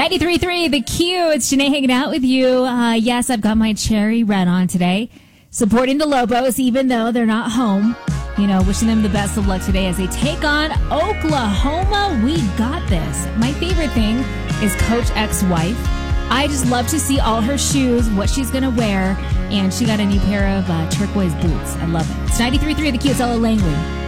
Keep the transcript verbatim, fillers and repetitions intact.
ninety-three point three The Q. It's Janae hanging out with you. Uh, yes, I've got my cherry red on today. Supporting the Lobos, even though they're not home. You know, wishing them the best of luck today as they take on Oklahoma. We got this. My favorite thing is Coach ex-wife. I just love to see all her shoes, what she's going to wear, and she got a new pair of uh, turquoise boots. I love it. It's ninety-three point three The Q. It's Ella Langley.